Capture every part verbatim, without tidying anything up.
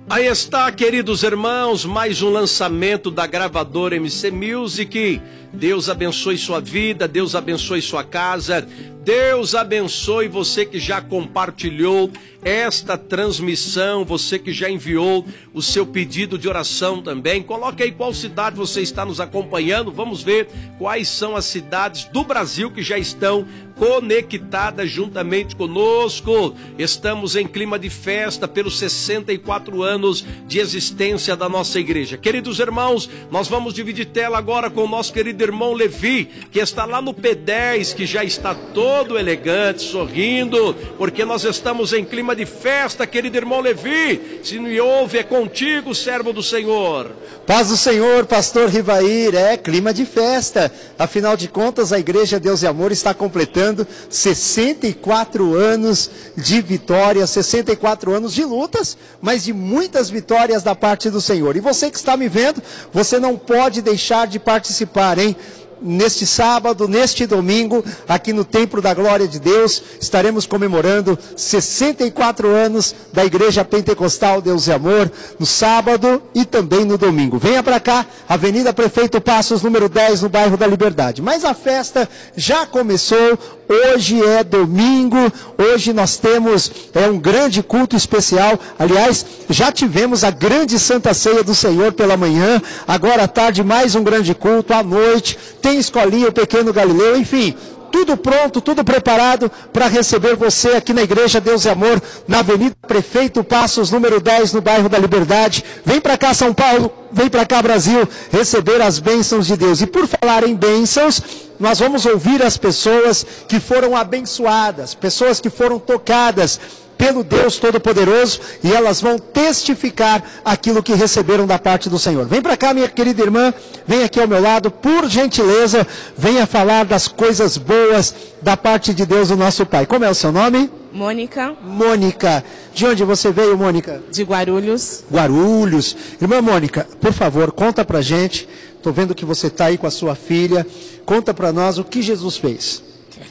Aí está, queridos irmãos, mais um lançamento da gravadora M C Music. Deus abençoe sua vida, Deus abençoe sua casa, Deus abençoe você que já compartilhou esta transmissão, você que já enviou o seu pedido de oração também. Coloque aí qual cidade você está nos acompanhando, vamos ver quais são as cidades do Brasil que já estão conectadas juntamente conosco. Estamos em clima de festa pelos sessenta e quatro anos de existência da nossa igreja. Queridos irmãos, nós vamos dividir tela agora com o nosso querido irmão Levi, que está lá no P dez, que já está todo elegante, sorrindo, porque nós estamos em clima de festa, querido irmão Levi. Se me ouve, é contigo, servo do Senhor. Paz do Senhor, pastor Rivair, é clima de festa. Afinal de contas, a Igreja Deus e Amor está completando sessenta e quatro anos de vitória, sessenta e quatro anos de lutas, mas de muitas vitórias da parte do Senhor. E você que está me vendo, você não pode deixar de participar, hein? Neste sábado, neste domingo, aqui no Templo da Glória de Deus, estaremos comemorando sessenta e quatro anos da Igreja Pentecostal Deus e Amor, no sábado e também no domingo. Venha para cá, Avenida Prefeito Passos, número dez, no bairro da Liberdade. Mas a festa já começou, hoje é domingo, hoje nós temos é, um grande culto especial. Aliás, já tivemos a grande Santa Ceia do Senhor pela manhã, agora à tarde mais um grande culto, à noite tem escolinha, o Pequeno Galileu, enfim, tudo pronto, tudo preparado para receber você aqui na Igreja Deus e Amor, na Avenida Prefeito Passos, número dez, no bairro da Liberdade. Vem para cá, São Paulo, vem para cá, Brasil, receber as bênçãos de Deus. E por falar em bênçãos, nós vamos ouvir as pessoas que foram abençoadas, pessoas que foram tocadas pelo Deus Todo-Poderoso, e elas vão testificar aquilo que receberam da parte do Senhor. Vem para cá, minha querida irmã, vem aqui ao meu lado, por gentileza, venha falar das coisas boas da parte de Deus, o nosso Pai. Como é o seu nome? Mônica. Mônica. De onde você veio, Mônica? De Guarulhos. Guarulhos. Irmã Mônica, por favor, conta pra gente, estou vendo que você está aí com a sua filha, conta para nós o que Jesus fez.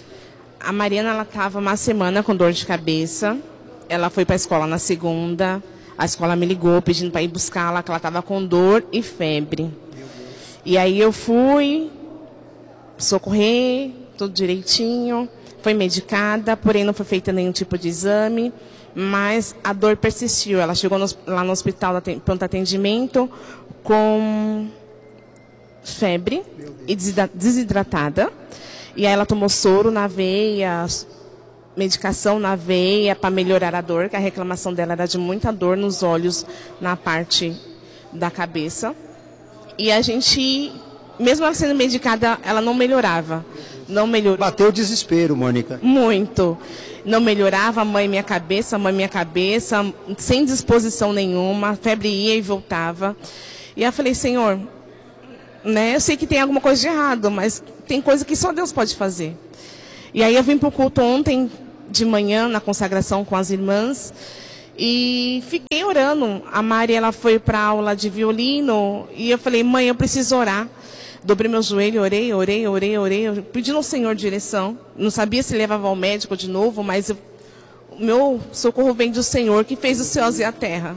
A Mariana, ela estava uma semana com dor de cabeça. Ela foi para a escola na segunda, a escola me ligou pedindo para ir buscá-la, que ela estava com dor e febre. E aí eu fui socorrer, tudo direitinho, foi medicada, porém não foi feita nenhum tipo de exame, mas a dor persistiu. Ela chegou no, lá no hospital de pronto atendimento com febre e desidratada, e aí ela tomou soro na veia, medicação na veia para melhorar a dor, que a reclamação dela era de muita dor nos olhos, na parte da cabeça. E a gente, mesmo ela sendo medicada, ela não melhorava. Não melhorou. Bateu o desespero, Mônica. Muito. Não melhorava, mãe minha cabeça, mãe minha cabeça, sem disposição nenhuma, a febre ia e voltava. E eu falei, Senhor, né, eu sei que tem alguma coisa de errado, mas tem coisa que só Deus pode fazer. E aí eu vim para o culto ontem de manhã, na consagração com as irmãs, e fiquei orando. A Mari, ela foi para a aula de violino, e eu falei, mãe, eu preciso orar. Dobrei meu joelho, orei, orei, orei, orei, pedindo ao Senhor direção. Não sabia se levava ao médico de novo, mas eu, o meu socorro vem do Senhor, que fez os céus e a terra.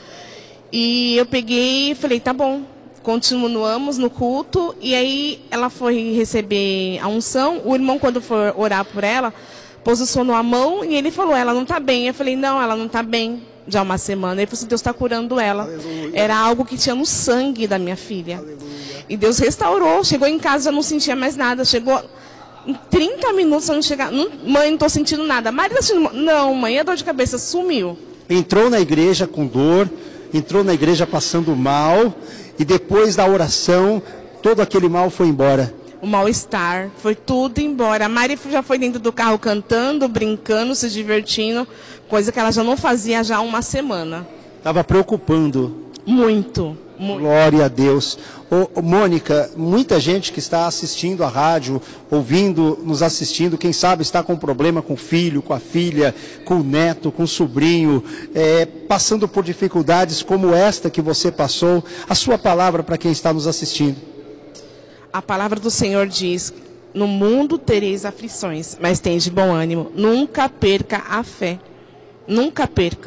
E eu peguei e falei, tá bom. Continuamos no culto, e aí ela foi receber a unção. O irmão, quando for orar por ela, posicionou a mão e ele falou, ela não está bem. Eu falei, não, ela não está bem já há uma semana. Ele falou assim, Deus está curando ela. Aleluia. Era algo que tinha no sangue da minha filha. Aleluia. E Deus restaurou. Chegou em casa, já não sentia mais nada. Chegou em trinta minutos, eu não chegava. Não, mãe, não estou sentindo nada. Maria está sentindo... Não, mãe, a dor de cabeça sumiu. Entrou na igreja com dor, entrou na igreja passando mal, e depois da oração, todo aquele mal foi embora. O mal-estar, foi tudo embora. A Mari já foi dentro do carro cantando, brincando, se divertindo, coisa que ela já não fazia já há uma semana. Estava preocupando. Muito, muito. Glória a Deus. Ô, ô, Mônica, muita gente que está assistindo a rádio, ouvindo, nos assistindo, quem sabe está com problema com o filho, com a filha, com o neto, com o sobrinho, é, passando por dificuldades como esta que você passou. A sua palavra para quem está nos assistindo. A palavra do Senhor diz, no mundo tereis aflições, mas tende bom ânimo. Nunca perca a fé. Nunca perca.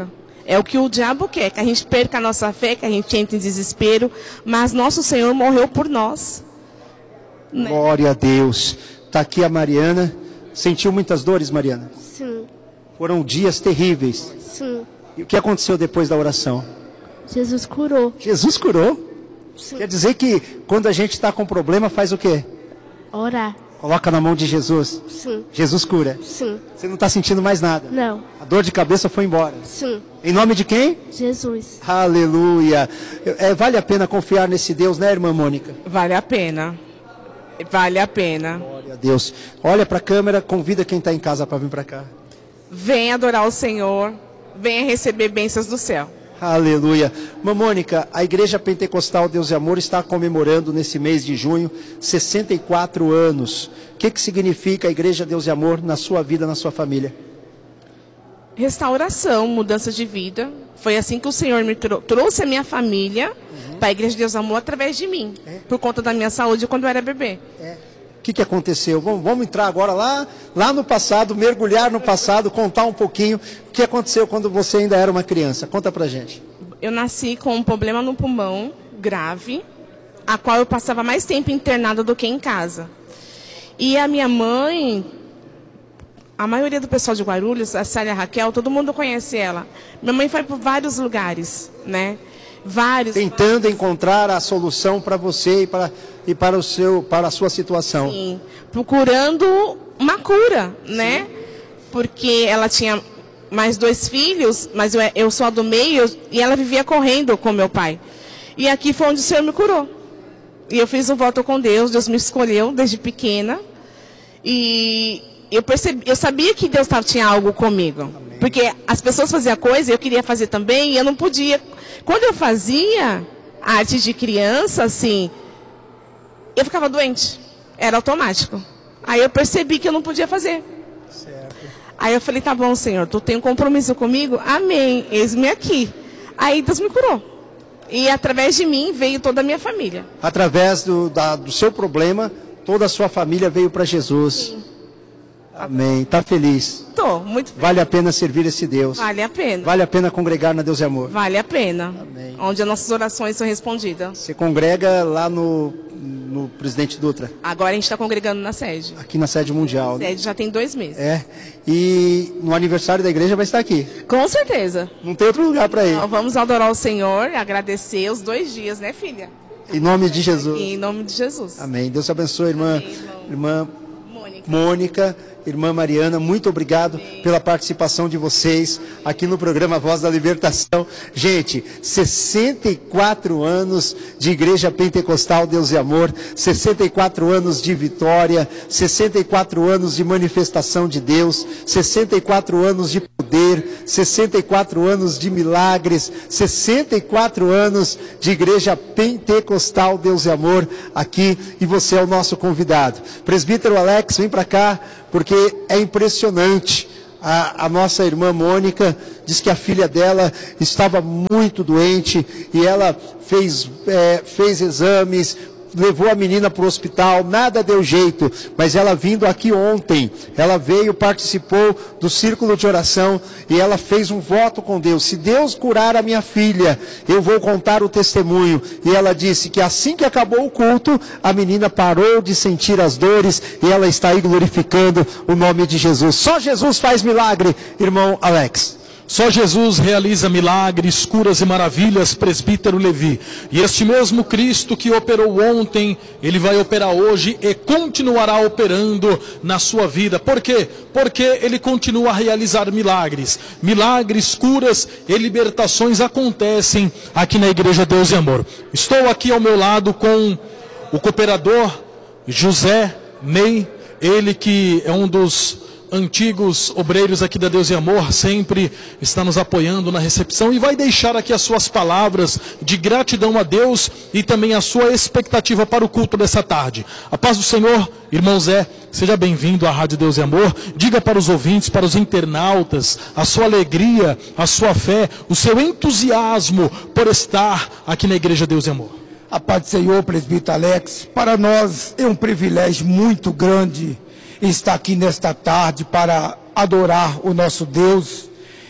É o que o diabo quer, que a gente perca a nossa fé, que a gente entre em desespero, mas nosso Senhor morreu por nós. Né? Glória a Deus. Está aqui a Mariana. Sentiu muitas dores, Mariana? Sim. Foram dias terríveis. Sim. E o que aconteceu depois da oração? Jesus curou. Jesus curou? Sim. Quer dizer que quando a gente está com problema, faz o quê? Orar. Coloca na mão de Jesus. Sim. Jesus cura. Sim. Você não está sentindo mais nada. Não. A dor de cabeça foi embora. Sim. Em nome de quem? Jesus. Aleluia. É, vale a pena confiar nesse Deus, né, irmã Mônica? Vale a pena. Vale a pena. Glória a Deus. Olha para a câmera, convida quem está em casa para vir para cá. Venha adorar o Senhor. Venha receber bênçãos do céu. Aleluia. Irmã Mônica, a Igreja Pentecostal Deus e Amor está comemorando nesse mês de junho sessenta e quatro anos. O que, que significa a Igreja Deus e Amor na sua vida, na sua família? Restauração, mudança de vida. Foi assim que o Senhor me trou- trouxe a minha família uhum. para a Igreja Deus e Amor através de mim. É. Por conta da minha saúde quando eu era bebê. É. O que, que aconteceu? Vamos, vamos entrar agora lá, lá no passado, mergulhar no passado, contar um pouquinho o que aconteceu quando você ainda era uma criança. Conta pra gente. Eu nasci com um problema no pulmão grave, a qual eu passava mais tempo internada do que em casa. E a minha mãe, a maioria do pessoal de Guarulhos, a Célia Raquel, todo mundo conhece ela. Minha mãe foi por vários lugares, né? Vários. Tentando vários... encontrar a solução para você e para, e para, o seu, para a sua situação. Sim, procurando uma cura, né? Porque ela tinha mais dois filhos, mas eu, eu sou a do meio, e ela vivia correndo com meu pai. E aqui foi onde o Senhor me curou. E eu fiz um voto com Deus, Deus me escolheu desde pequena. E eu percebi, eu sabia que Deus tava, tinha algo comigo. Amém. Porque as pessoas faziam coisa, eu queria fazer também, e eu não podia. Quando eu fazia arte de criança, assim, eu ficava doente. Era automático. Aí eu percebi que eu não podia fazer. Certo. Aí eu falei, tá bom, Senhor, tu tem um compromisso comigo? Amém, eis-me aqui. Aí Deus me curou. E através de mim veio toda a minha família. Através do, da, do seu problema, toda a sua família veio para Jesus. Sim. Amém. Está feliz? Tô, muito feliz. Vale a pena servir esse Deus. Vale a pena. Vale a pena congregar na Deus e Amor. Vale a pena. Amém. Onde as nossas orações são respondidas. Você congrega lá no, no Presidente Dutra? Agora a gente está congregando na sede. Aqui na sede mundial. A sede já tem dois meses. É. E no aniversário da igreja vai estar aqui. Com certeza. Não tem outro lugar para ir. Nós vamos adorar o Senhor, agradecer os dois dias, né, filha? Em nome de Jesus. Em nome de Jesus. Amém. Deus te abençoe, irmã. Amém, irmão. Irmã Mônica. Mônica, irmã Mariana, muito obrigado pela participação de vocês aqui no programa Voz da Libertação. Gente, sessenta e quatro anos de Igreja Pentecostal Deus e Amor, sessenta e quatro anos de vitória, sessenta e quatro anos de manifestação de Deus, sessenta e quatro anos de poder, sessenta e quatro anos de milagres, sessenta e quatro anos de Igreja Pentecostal Deus e Amor aqui, e você é o nosso convidado. Presbítero Alex, vem para cá, porque é impressionante. A, a nossa irmã Mônica diz que a filha dela estava muito doente e ela fez, é, fez exames, levou a menina para o hospital, nada deu jeito, mas ela vindo aqui ontem, ela veio, participou do círculo de oração e ela fez um voto com Deus: se Deus curar a minha filha, eu vou contar o testemunho. E ela disse que assim que acabou o culto, a menina parou de sentir as dores e ela está aí glorificando o nome de Jesus. Só Jesus faz milagre, irmão Alex. Só Jesus realiza milagres, curas e maravilhas, presbítero Levi. E este mesmo Cristo que operou ontem, Ele vai operar hoje e continuará operando na sua vida. Por quê? Porque Ele continua a realizar milagres. Milagres, curas e libertações acontecem aqui na Igreja Deus e Amor. Estou aqui ao meu lado com o cooperador José Ney, ele que é um dos antigos obreiros aqui da Deus e Amor, sempre está nos apoiando na recepção e vai deixar aqui as suas palavras de gratidão a Deus e também a sua expectativa para o culto dessa tarde. A paz do Senhor, irmão Zé, seja bem-vindo à Rádio Deus e Amor. Diga para os ouvintes, para os internautas, a sua alegria, a sua fé, o seu entusiasmo por estar aqui na Igreja Deus e Amor. A paz do Senhor, presbítero Alex, para nós é um privilégio muito grande estar aqui nesta tarde para adorar o nosso Deus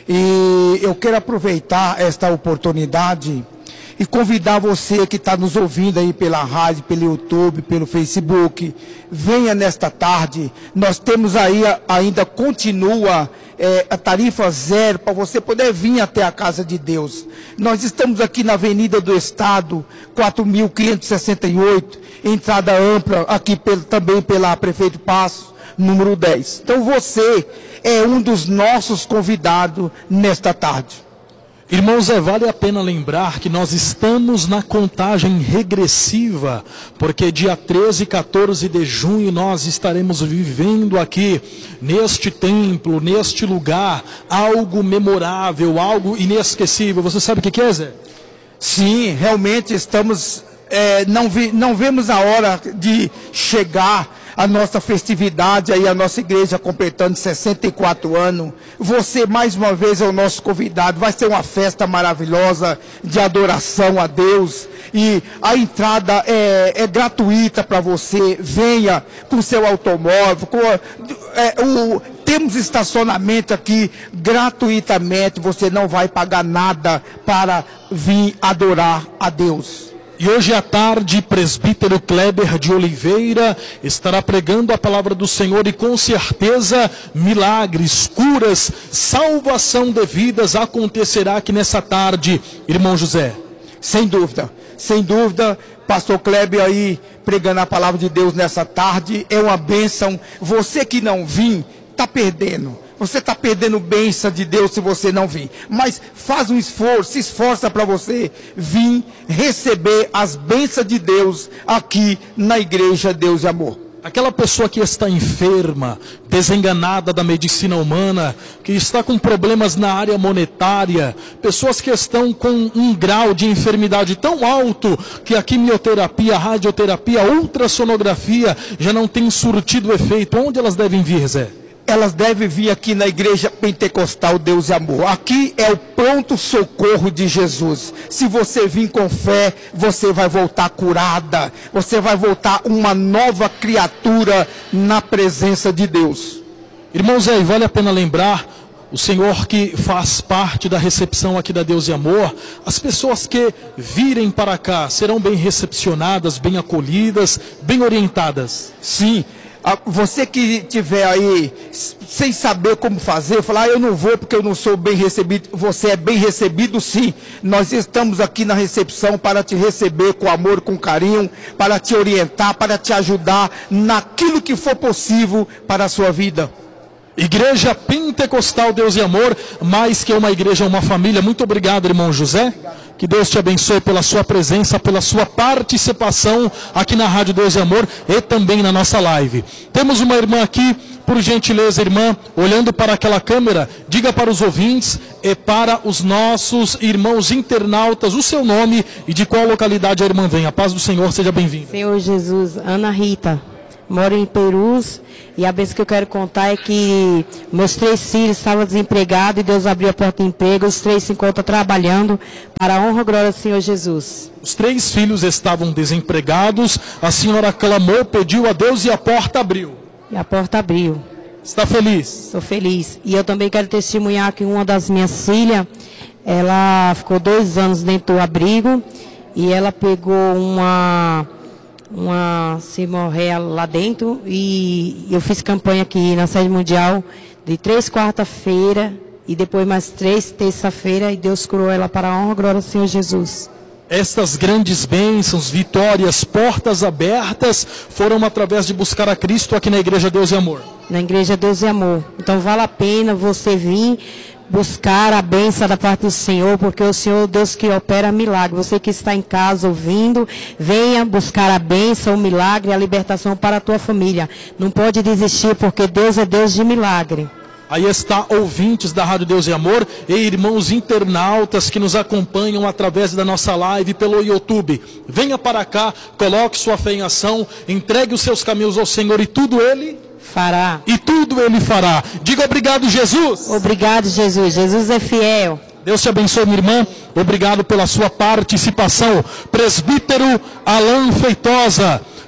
E eu quero aproveitar esta oportunidade e convidar você que está nos ouvindo aí pela rádio, pelo YouTube, pelo Facebook, venha nesta tarde. Nós temos aí, ainda continua é, a tarifa zero para você poder vir até a casa de Deus. Nós estamos aqui na Avenida do Estado, quatro mil quinhentos e sessenta e oito, entrada ampla, aqui pelo, também pela Prefeito Passos, número dez. Então você é um dos nossos convidados nesta tarde. Irmãos, é, vale a pena lembrar que nós estamos na contagem regressiva, porque dia treze e quatorze de junho nós estaremos vivendo aqui, neste templo, neste lugar, algo memorável, algo inesquecível. Você sabe o que que é, Zé? Sim, realmente estamos, é, não, vi, não vemos a hora de chegar a nossa festividade, aí a nossa igreja completando sessenta e quatro anos. Você mais uma vez é o nosso convidado, vai ser uma festa maravilhosa de adoração a Deus, e a entrada é, é gratuita para você. Venha com seu automóvel, com, é, o, temos estacionamento aqui gratuitamente, você não vai pagar nada para vir adorar a Deus. E hoje à tarde, presbítero Kleber de Oliveira estará pregando a palavra do Senhor, e com certeza milagres, curas, salvação de vidas acontecerá aqui nessa tarde, irmão José. Sem dúvida, sem dúvida, pastor Kleber aí pregando a palavra de Deus nessa tarde, é uma bênção. Você que não vir, está perdendo. Você está perdendo bênção de Deus se você não vir. Mas faz um esforço, se esforça para você vir receber as bênçãos de Deus aqui na igreja Deus e Amor. Aquela pessoa que está enferma, desenganada da medicina humana, que está com problemas na área monetária, pessoas que estão com um grau de enfermidade tão alto que a quimioterapia, a radioterapia, a ultrassonografia já não tem surtido efeito. Onde elas devem vir, Zé? Elas devem vir aqui na igreja pentecostal Deus e Amor. Aqui é o pronto socorro de Jesus. Se você vir com fé, você vai voltar curada. Você vai voltar uma nova criatura na presença de Deus. Irmãos, aí vale a pena lembrar, o Senhor que faz parte da recepção aqui da Deus e Amor, as pessoas que virem para cá serão bem recepcionadas, bem acolhidas, bem orientadas. Sim. Você que estiver aí sem saber como fazer, falar, ah, eu não vou porque eu não sou bem recebido. Você é bem recebido, sim. Nós estamos aqui na recepção para te receber com amor, com carinho, para te orientar, para te ajudar naquilo que for possível para a sua vida. Igreja Pentecostal Deus e Amor, mais que uma igreja, uma família. Muito obrigado, irmão José. Que Deus te abençoe pela sua presença, pela sua participação aqui na Rádio Deus e Amor e também na nossa live. Temos uma irmã aqui, por gentileza, irmã, olhando para aquela câmera, diga para os ouvintes e para os nossos irmãos internautas o seu nome e de qual localidade a irmã vem. A paz do Senhor, seja bem-vinda. Senhor Jesus, Ana Rita, moro em Perus, e a bênção que eu quero contar é que meus três filhos estavam desempregados e Deus abriu a porta de emprego, os três se encontram trabalhando para a honra e glória do Senhor Jesus. Os três filhos estavam desempregados, a senhora clamou, pediu a Deus e a porta abriu. E a porta abriu. Está feliz? Estou feliz. E eu também quero testemunhar que uma das minhas filhas, ela ficou dois anos dentro do abrigo e ela pegou uma... uma hemorreia lá dentro, e eu fiz campanha aqui na sede mundial de três quarta-feira e depois mais três terça-feira, e Deus curou ela para a honra e glória do Senhor Jesus. Estas grandes bênçãos, vitórias, portas abertas foram através de buscar a Cristo aqui na Igreja Deus e Amor. Na Igreja Deus e Amor. Então vale a pena você vir buscar a bênção da parte do Senhor, porque o Senhor é Deus que opera milagre. Você que está em casa ouvindo, venha buscar a bênção, o milagre, a libertação para a tua família. Não pode desistir, porque Deus é Deus de milagre. Aí está, ouvintes da Rádio Deus e Amor e irmãos internautas que nos acompanham através da nossa live pelo YouTube. Venha para cá, coloque sua fé em ação, entregue os seus caminhos ao Senhor e tudo Ele fará. E tudo Ele fará. Diga obrigado, Jesus. Obrigado, Jesus. Jesus é fiel. Deus te abençoe, minha irmã. Obrigado pela sua participação. Presbítero Alain Feitosa,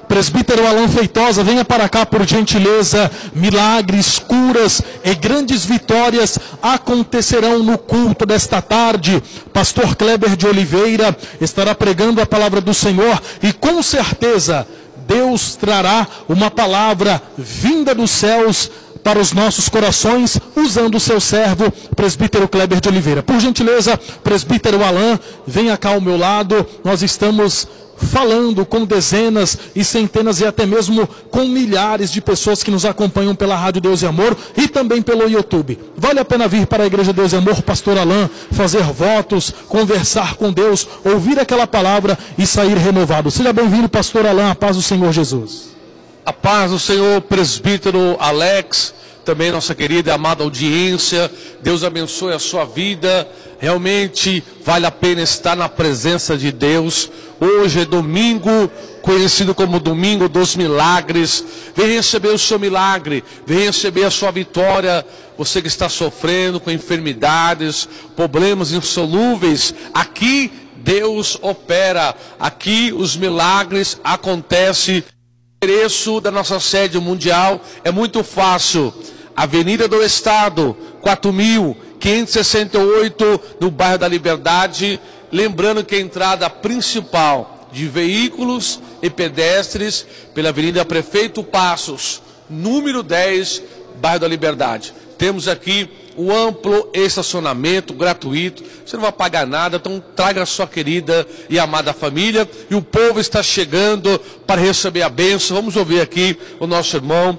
Presbítero Alan Feitosa, venha para cá por gentileza. Milagres, curas e grandes vitórias acontecerão no culto desta tarde. Pastor Kleber de Oliveira estará pregando a palavra do Senhor e com certeza Deus trará uma palavra vinda dos céus para os nossos corações, usando o seu servo, presbítero Kleber de Oliveira. Por gentileza, presbítero Alan, venha cá ao meu lado. Nós estamos falando com dezenas e centenas e até mesmo com milhares de pessoas que nos acompanham pela Rádio Deus e Amor e também pelo YouTube. Vale a pena vir para a Igreja Deus e Amor, pastor Alan, fazer votos, conversar com Deus, ouvir aquela palavra e sair renovado. Seja bem-vindo, pastor Alan, a paz do Senhor Jesus. A paz do Senhor, presbítero Alex, também nossa querida e amada audiência. Deus abençoe a sua vida. Realmente vale a pena estar na presença de Deus. Hoje é domingo, conhecido como domingo dos milagres. Vem receber o seu milagre, vem receber a sua vitória. Você que está sofrendo com enfermidades, problemas insolúveis, aqui Deus opera. Aqui os milagres acontecem. O endereço da nossa sede mundial é muito fácil. Avenida do Estado, quatro mil quinhentos e sessenta e oito, no bairro da Liberdade. Lembrando que a entrada principal de veículos e pedestres pela Avenida Prefeito Passos, número dez, bairro da Liberdade. Temos aqui o amplo estacionamento gratuito, você não vai pagar nada, então traga a sua querida e amada família, e o povo está chegando para receber a bênção. Vamos ouvir aqui o nosso irmão.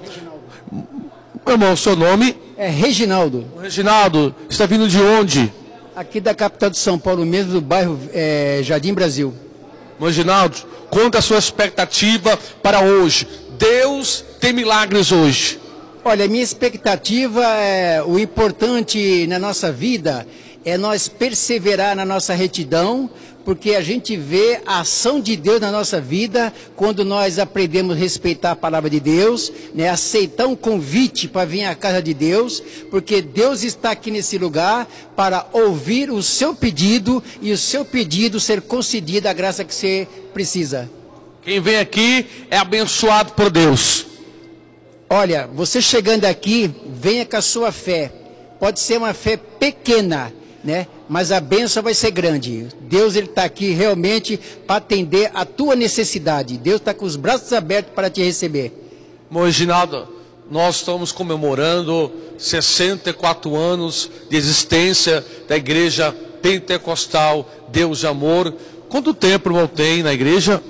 Irmão, seu nome? É Reginaldo. Reginaldo, está vindo de onde? Aqui da capital de São Paulo mesmo, do bairro é, Jardim Brasil. Reginaldo, conta a sua expectativa para hoje. Deus tem milagres hoje. Olha, minha expectativa é, o importante na nossa vida é nós perseverar na nossa retidão, porque a gente vê a ação de Deus na nossa vida quando nós aprendemos a respeitar a palavra de Deus, né, aceitar um convite para vir à casa de Deus, porque Deus está aqui nesse lugar para ouvir o seu pedido e o seu pedido ser concedido a graça que você precisa. Quem vem aqui é abençoado por Deus. Olha, você chegando aqui, venha com a sua fé. Pode ser uma fé pequena, né? Mas a bênção vai ser grande. Deus ele está aqui realmente para atender a tua necessidade. Deus está com os braços abertos para te receber. Bom, Reginaldo, nós estamos comemorando sessenta e quatro anos de existência da Igreja Pentecostal Deus de Amor. Quanto tempo, irmão, tem na igreja?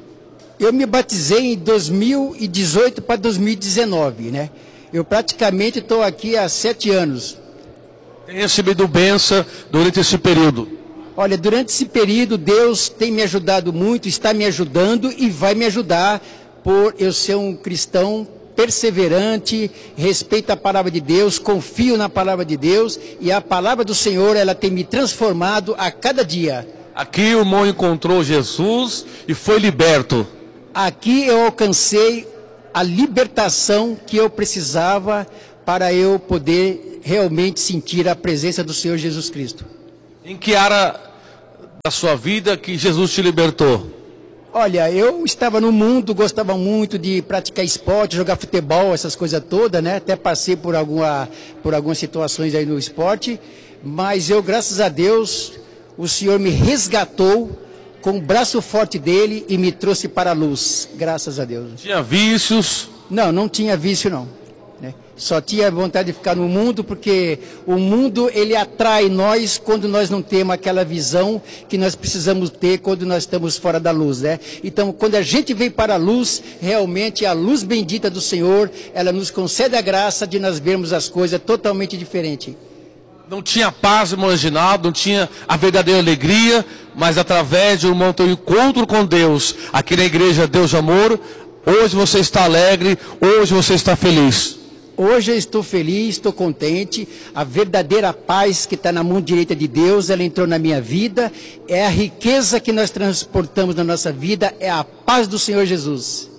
Eu me batizei em dois mil e dezoito para dois mil e dezenove, né? Eu praticamente estou aqui há sete anos. Tem recebido bênção durante esse período? Olha, durante esse período Deus tem me ajudado muito, está me ajudando e vai me ajudar por eu ser um cristão perseverante, respeito a palavra de Deus, confio na palavra de Deus e a palavra do Senhor, ela tem me transformado a cada dia. Aqui o irmão encontrou Jesus e foi liberto. Aqui eu alcancei a libertação que eu precisava para eu poder realmente sentir a presença do Senhor Jesus Cristo. Em que área da sua vida que Jesus te libertou? Olha, eu estava no mundo, gostava muito de praticar esporte, jogar futebol, essas coisas todas, né? Até passei por, alguma, por algumas situações aí no esporte, mas eu, graças a Deus, o Senhor me resgatou com o braço forte dele e me trouxe para a luz, graças a Deus. Tinha vícios? Não, não tinha vício não. Né? Só tinha vontade de ficar no mundo, porque o mundo ele atrai nós quando nós não temos aquela visão que nós precisamos ter quando nós estamos fora da luz, né? Então, quando a gente vem para a luz, realmente a luz bendita do Senhor, ela nos concede a graça de nós vermos as coisas totalmente diferentes. Não tinha paz, irmão Reginaldo, não tinha a verdadeira alegria, mas através de um irmão ter um encontro com Deus, aqui na igreja Deus de Amor, hoje você está alegre, hoje você está feliz. Hoje eu estou feliz, estou contente, a verdadeira paz que está na mão direita de Deus, ela entrou na minha vida, é a riqueza que nós transportamos na nossa vida, é a paz do Senhor Jesus.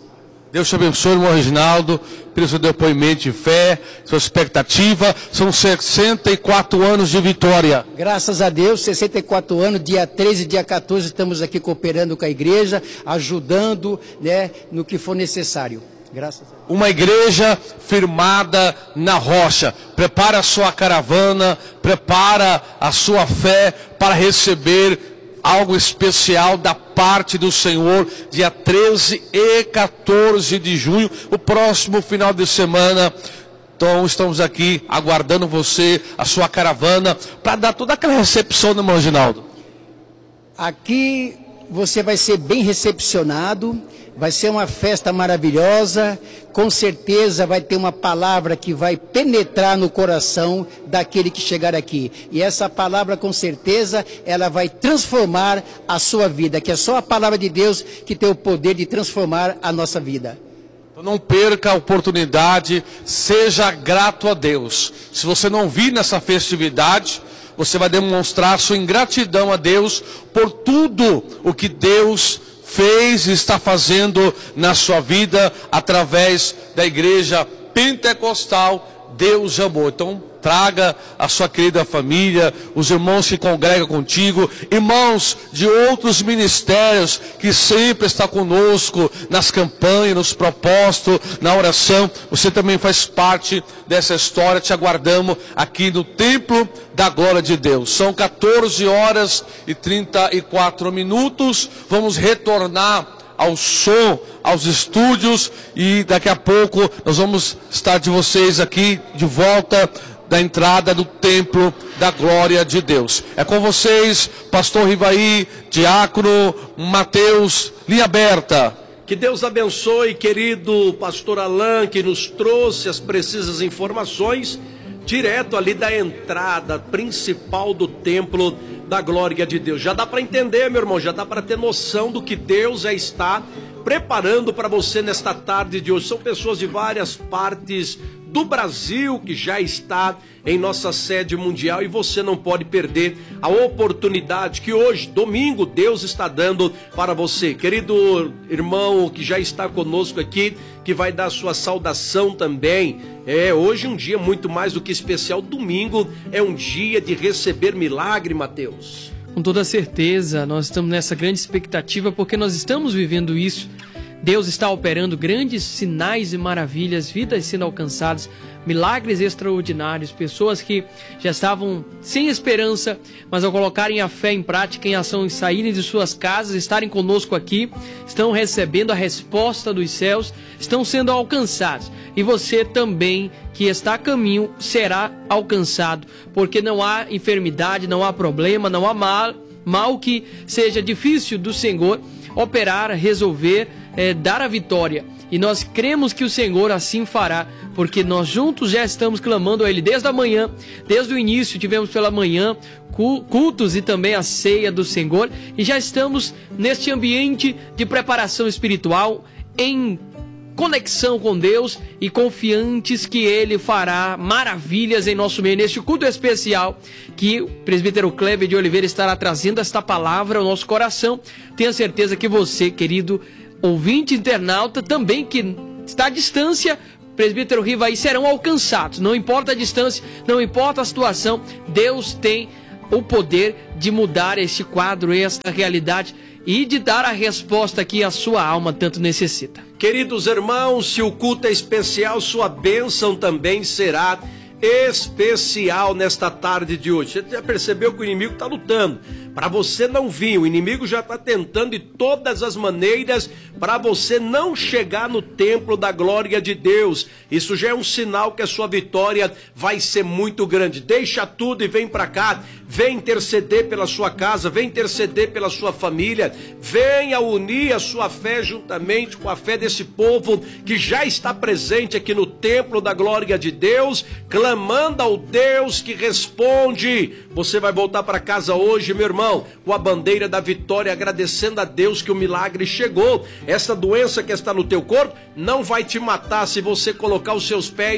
Deus te abençoe, irmão Reginaldo, pelo seu depoimento de fé, sua expectativa. São sessenta e quatro anos de vitória. Graças a Deus, sessenta e quatro anos, dia treze e dia quatorze, estamos aqui cooperando com a igreja, ajudando, né, no que for necessário. Graças a Deus. Uma igreja firmada na rocha. Prepara a sua caravana, prepara a sua fé para receber algo especial da parte do Senhor, dia treze e quatorze de junho, o próximo final de semana. Então estamos aqui aguardando você, a sua caravana, para dar toda aquela recepção, né, irmão Reginaldo? Aqui você vai ser bem recepcionado, vai ser uma festa maravilhosa, com certeza vai ter uma palavra que vai penetrar no coração daquele que chegar aqui. E essa palavra, com certeza, ela vai transformar a sua vida, que é só a palavra de Deus que tem o poder de transformar a nossa vida. Então não perca a oportunidade, seja grato a Deus. Se você não vir nessa festividade, você vai demonstrar sua ingratidão a Deus por tudo o que Deus fez e está fazendo na sua vida através da igreja pentecostal Deus Amor. Então traga a sua querida família, os irmãos que congregam contigo, irmãos de outros ministérios que sempre estão conosco nas campanhas, nos propósitos, na oração. Você também faz parte dessa história. Te aguardamos aqui no Templo da Glória de Deus. São quatorze horas e trinta e quatro minutos. Vamos retornar ao som, aos estúdios, e daqui a pouco nós vamos estar de vocês aqui de volta da entrada do Templo da Glória de Deus. É com vocês, pastor Rivaí, diácono Mateus, linha aberta. Que Deus abençoe, querido pastor Alain, que nos trouxe as precisas informações, direto ali da entrada principal do Templo da Glória de Deus. Já dá para entender, meu irmão, já dá para ter noção do que Deus já está preparando para você nesta tarde de hoje. São pessoas de várias partes do Brasil que já está em nossa sede mundial, e você não pode perder a oportunidade que hoje, domingo, Deus está dando para você. Querido irmão que já está conosco aqui, que vai dar sua saudação também. É hoje um dia muito mais do que especial. Domingo é um dia de receber milagre, Mateus. Com toda certeza, nós estamos nessa grande expectativa porque nós estamos vivendo isso. Deus está operando grandes sinais e maravilhas, vidas sendo alcançadas, milagres extraordinários, pessoas que já estavam sem esperança, mas ao colocarem a fé em prática, em ação, e saírem de suas casas, estarem conosco aqui, estão recebendo a resposta dos céus, estão sendo alcançados. E você também, que está a caminho, será alcançado, porque não há enfermidade, não há problema, não há mal, mal que seja difícil do Senhor operar, resolver, É, dar a vitória, e nós cremos que o Senhor assim fará, porque nós juntos já estamos clamando a Ele desde a manhã, desde o início tivemos pela manhã cultos e também a ceia do Senhor, e já estamos neste ambiente de preparação espiritual, em conexão com Deus e confiantes que Ele fará maravilhas em nosso meio, neste culto especial que o presbítero Kleber de Oliveira estará trazendo esta palavra ao nosso coração. Tenha certeza que você, querido ouvinte internauta, também que está à distância, presbítero Rivaí, serão alcançados. Não importa a distância, não importa a situação, Deus tem o poder de mudar este quadro, esta realidade, e de dar a resposta que a sua alma tanto necessita. Queridos irmãos, se o culto é especial, sua bênção também será especial nesta tarde de hoje. Você já percebeu que o inimigo está lutando para você não vir, o inimigo já está tentando de todas as maneiras para você não chegar no templo da glória de Deus. Isso já é um sinal que a sua vitória vai ser muito grande. Deixa tudo e vem para cá, vem interceder pela sua casa, vem interceder pela sua família, venha unir a sua fé juntamente com a fé desse povo que já está presente aqui no templo da glória de Deus, clamando ao Deus que responde. Você vai voltar para casa hoje, meu irmão, com a bandeira da vitória, agradecendo a Deus que o milagre chegou. Essa doença que está no teu corpo não vai te matar se você colocar os seus pés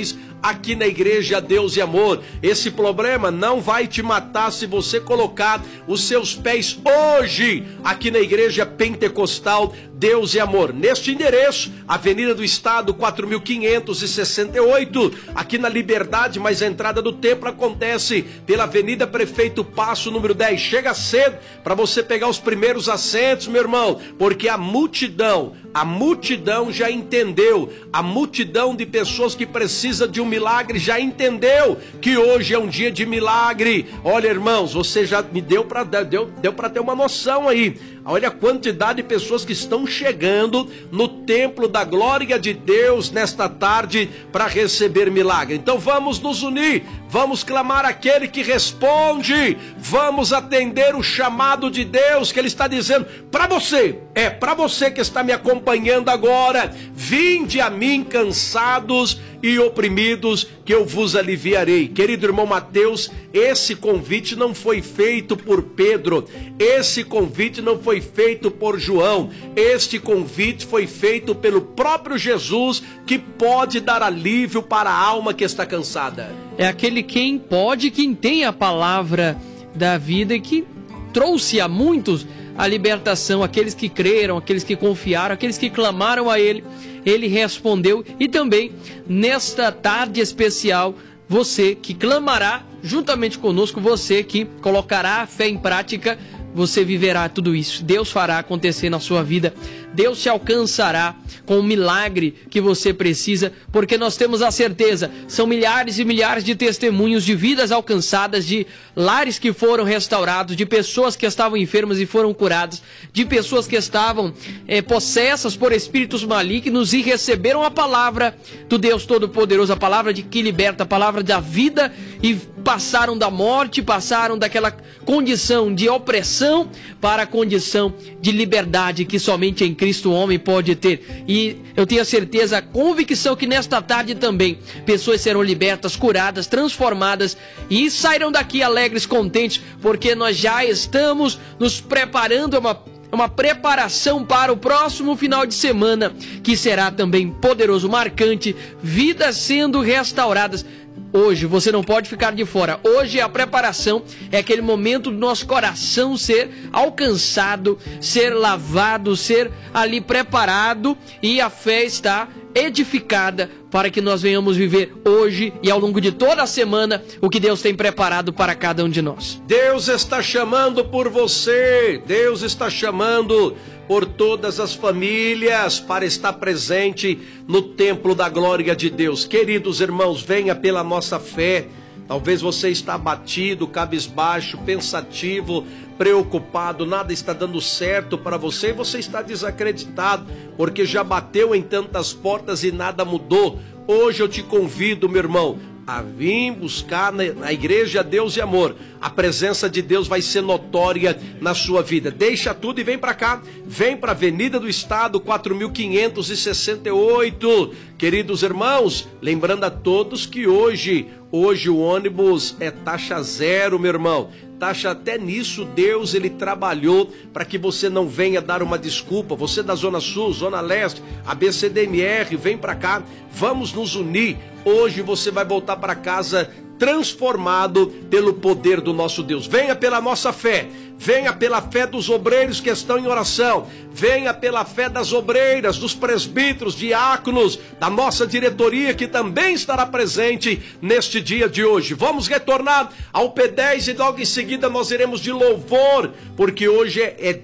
aqui na Igreja Deus e Amor. Esse problema não vai te matar se você colocar os seus pés hoje aqui na Igreja Pentecostal Deus e Amor, neste endereço, Avenida do Estado quatro mil quinhentos e sessenta e oito, aqui na Liberdade, mas a entrada do templo acontece pela Avenida Prefeito Passo, número dez. Chega cedo para você pegar os primeiros assentos, meu irmão, porque a multidão, a multidão já entendeu, a multidão de pessoas que precisa de um milagre já entendeu que hoje é um dia de milagre. Olha, irmãos, você já me deu para deu, deu para ter uma noção aí. Olha a quantidade de pessoas que estão chegando no templo da glória de Deus nesta tarde para receber milagre. Então vamos nos unir, vamos clamar aquele que responde, vamos atender o chamado de Deus que Ele está dizendo para você, é para você que está me acompanhando agora: vinde a mim cansados e oprimidos, que eu vos aliviarei. Querido irmão Mateus, esse convite não foi feito por Pedro, esse convite não foi feito por João, este convite foi feito pelo próprio Jesus, que pode dar alívio para a alma que está cansada. É aquele quem pode, quem tem a palavra da vida e que trouxe a muitos a libertação, aqueles que creram, aqueles que confiaram, aqueles que clamaram a Ele. Ele respondeu. E também, nesta tarde especial, você que clamará juntamente conosco, você que colocará a fé em prática, você viverá tudo isso. Deus fará acontecer na sua vida. Deus te alcançará com o milagre que você precisa, porque nós temos a certeza, são milhares e milhares de testemunhos de vidas alcançadas, de lares que foram restaurados, de pessoas que estavam enfermas e foram curadas, de pessoas que estavam é, possessas por espíritos malignos e receberam a palavra do Deus Todo-Poderoso, a palavra de que liberta, a palavra da vida, e passaram da morte, passaram daquela condição de opressão para a condição de liberdade que somente em Cristo o homem pode ter. E eu tenho a certeza, a convicção que nesta tarde também pessoas serão libertas, curadas, transformadas e sairão daqui alegres, contentes, porque nós já estamos nos preparando, uma, uma preparação para o próximo final de semana, que será também poderoso, marcante, vidas sendo restauradas. Hoje você não pode ficar de fora. Hoje a preparação é aquele momento do nosso coração ser alcançado, ser lavado, ser ali preparado, e a fé está edificada para que nós venhamos viver hoje e ao longo de toda a semana o que Deus tem preparado para cada um de nós. Deus está chamando por você, Deus está chamando por todas as famílias para estar presente no templo da glória de Deus. Queridos irmãos, venha pela nossa fé. Talvez você está abatido, cabisbaixo, pensativo, preocupado, nada está dando certo para você e você está desacreditado, porque já bateu em tantas portas e nada mudou. Hoje eu te convido, meu irmão, a vir buscar na Igreja Deus e Amor. A presença de Deus vai ser notória na sua vida. Deixa tudo e vem para cá. Vem para a Avenida do Estado quatro mil quinhentos e sessenta e oito. Queridos irmãos, lembrando a todos que hoje, hoje o ônibus é taxa zero, meu irmão. Taxa, até nisso Deus ele trabalhou para que você não venha dar uma desculpa. Você da Zona Sul, Zona Leste, A B C D M R, vem para cá. Vamos nos unir. Hoje você vai voltar para casa transformado pelo poder do nosso Deus. Venha pela nossa fé, venha pela fé dos obreiros que estão em oração, venha pela fé das obreiras, dos presbíteros, diáconos, da nossa diretoria que também estará presente neste dia de hoje. Vamos retornar ao P dez e logo em seguida nós iremos de louvor, porque hoje é